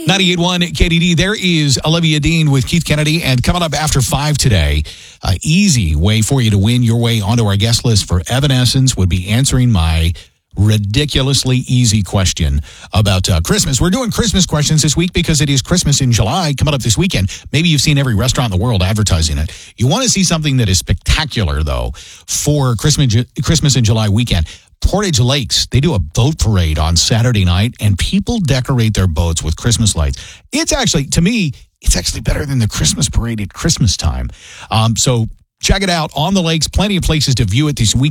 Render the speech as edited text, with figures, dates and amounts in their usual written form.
98.1 KDD. There is Olivia Dean with Keith Kennedy. And coming up after 5 today, easy way for you to win your way onto our guest list for Evanescence would be answering my ridiculously easy question about Christmas. We're doing Christmas questions this week because it is Christmas in July coming up this weekend. Maybe you've seen every restaurant in the world advertising it. You want to see something that is spectacular, though, for Christmas in July weekend. Portage Lakes, they do a boat parade on Saturday night, and people decorate their boats with Christmas lights. It's actually, to me, it's actually better than the Christmas parade at Christmas time. So check it out on the lakes. Plenty of places to view it this week.